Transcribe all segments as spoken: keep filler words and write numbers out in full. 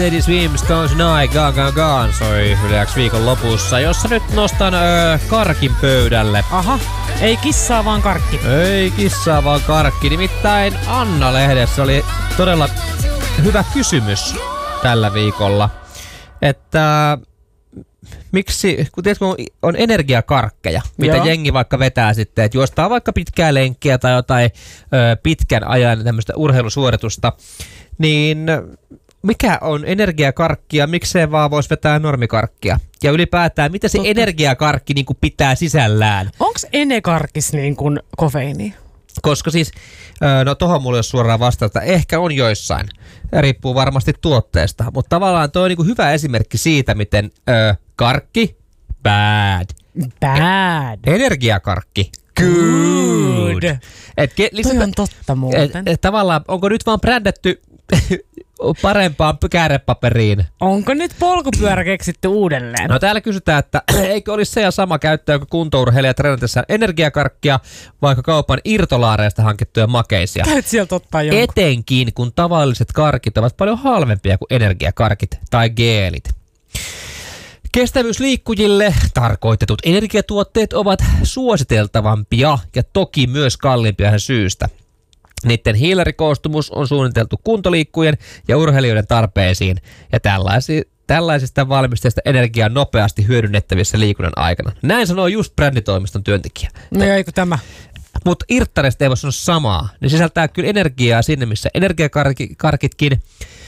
Lady Swim, Stones Night, Gone Gone Gone soi Yle X viikon lopussa, jossa nyt nostan öö, karkin pöydälle. Aha, ei kissaa vaan karkki. Ei kissaa vaan karkki, nimittäin Anna-lehdessä oli todella hyvä kysymys tällä viikolla, että miksi, kun tiedätkö, on energiakarkkeja, mitä Joo. jengi vaikka vetää sitten, että juostaa vaikka pitkää lenkkiä tai jotain ö, pitkän ajan tämmöistä urheilusuoritusta, niin mikä on energiakarkkia, miksei vaan voisi vetää normikarkkia? Ja ylipäätään, mitä se Totta. energiakarkki niin kuin pitää sisällään? Onks enekarkis niin kuin kofeiini? Koska siis, no tohon mulla ei ole suoraan vastata, ehkä on joissain, riippuu varmasti tuotteesta, mutta tavallaan toi on niinku hyvä esimerkki siitä, miten ö, karkki, bad. Bad. E- energiakarkki, good. Et ke- lisätä, toi on totta muuten. Et, et, tavallaan, onko nyt vaan brändätty parempaan käärepaperiin? Onko nyt polkupyörä keksitty uudelleen? No täällä kysytään, että eikö olisi se ja sama käyttääkö kuntourheilija treenatessaan energiakarkkia, vaikka kaupan irtolaareista hankittuja makeisia. Käyt sieltä ottaa jonkun. Etenkin, kun tavalliset karkit ovat paljon halvempia kuin energiakarkit tai geelit. Kestävyysliikkujille tarkoitetut energiatuotteet ovat suositeltavampia ja toki myös kalliimpia syystä. Niiden hiilarikoostumus on suunniteltu kuntoliikkujen ja urheilijoiden tarpeisiin ja tällaisi, tällaisista valmisteista energiaa nopeasti hyödynnettävissä liikunnan aikana. Näin sanoo just bränditoimiston työntekijä. No eikö tämä? Mutta irttareista ei voi sanoa samaa. Ne sisältää kyllä energiaa sinne, missä energiakarkitkin,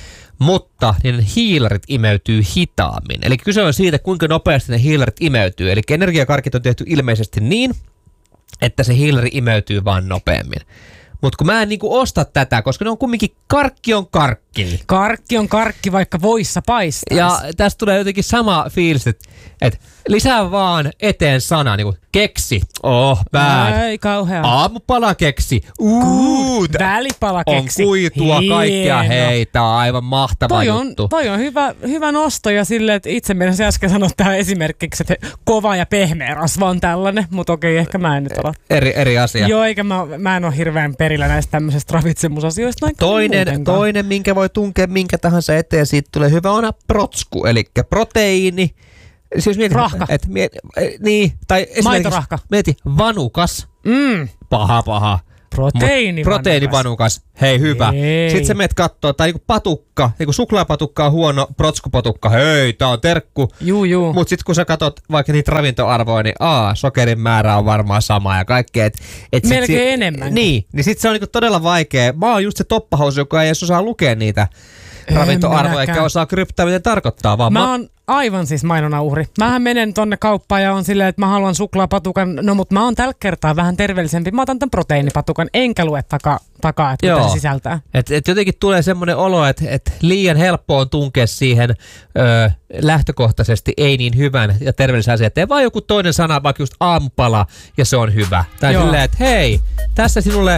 mutta niiden hiilarit imeytyy hitaammin. Eli kyse on siitä, kuinka nopeasti ne hiilarit imeytyy. Eli energiakarkit on tehty ilmeisesti niin, että se hiilari imeytyy vaan nopeammin. Mutta kun mä en niinku osta tätä, koska ne on kumminkin, karkki on karkki. Karkki on karkki, vaikka voissa paistaa. Ja tästä tulee jotenkin sama fiilis, että et lisää vaan eteen sana, niinku keksi, oh bad. Ei kauhea. Aamupala keksi, uut. Välipala keksi. On kuitua, Hieno. Kaikkea heitä, aivan mahtava toi juttu. On, toi on hyvä, hyvä nosto ja silleen, että itse meidän äsken sanoa tähän esimerkiksi, että kova ja pehmeä rasva on tällainen, mutta okei, ehkä mä en nyt ole. Eri, eri asia. Joo, eikä mä, mä en ole hirveän perillä näistä tämmöisistä ravitsemusasioista. Toinen, toinen, minkä voi tunkea minkä tahansa eteen, siitä tulee hyvä on protsku, eli proteiini. Siis mietin, Rahka. Et, miet, niin, tai Maitorahka. Mieti, vanukas. Mm. Paha, paha. Proteiini Proteiinivanukas. Hei, hyvä. Hei. Sitten sä meet kattoo, tai niinku patukka, niinku suklaapatukka on huono, protskupatukka, hei, tää on terkku. Juu, juu. Mut sit kun sä katot vaikka niitä ravintoarvoja, niin aa, sokerin määrä on varmaan sama ja kaikkea. Et, et Melkein sit, enemmän. Niin, niin sit se on niinku todella vaikea. Mä oon just se toppahousu, joka ei edes osaa lukea niitä En ravintoarvoja, minäkään. eikä osaa kryptää, mitä tarkoittaa. Vaan Mä ma- oon aivan siis mainonnan uhri. Mähän menen tonne kauppaan ja on silleen, että mä haluan suklaapatukan, no mut mä oon tällä kertaa vähän terveellisempi. Mä otan tän proteiinipatukan, enkä lue takaa, takaa että mitä se sisältää. Et, et jotenkin tulee semmoinen olo, että et liian helppo on tunkea siihen ö, lähtökohtaisesti ei niin hyvän ja terveellisen asian. Tee vaan joku toinen sana, vaikka just aamupala, ja se on hyvä. Tai Joo. silleen, että hei, tässä sinulle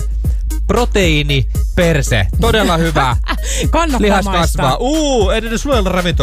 proteiini perse, todella hyvä. Kannattaa Lihas maistaa. kasvaa. Uu, en edes luella ravintoa.